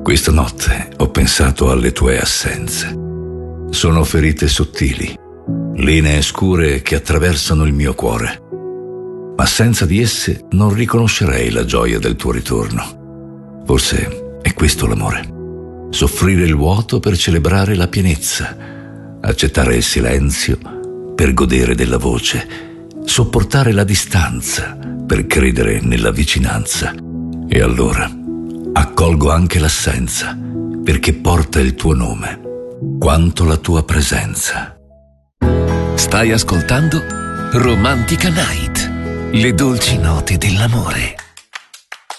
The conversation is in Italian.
Questa notte ho pensato alle tue assenze. Sono ferite sottili, linee scure che attraversano il mio cuore. Ma senza di esse non riconoscerei la gioia del tuo ritorno. Forse è questo l'amore. Soffrire il vuoto per celebrare la pienezza, accettare il silenzio per godere della voce, sopportare la distanza per credere nella vicinanza. E allora accolgo anche l'assenza, perché porta il tuo nome, quanto la tua presenza. Stai ascoltando Romantica Night, le dolci note dell'amore.